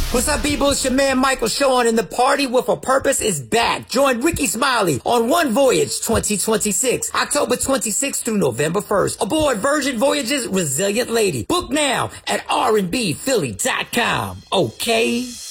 What's up, people? It's your man Michael Sean, and the Party with a Purpose is back. Join Ricky Smiley on One Voyage 2026, October 26th through November 1st. Aboard Virgin Voyages Resilient Lady. Book now at rnbphilly.com. Okay?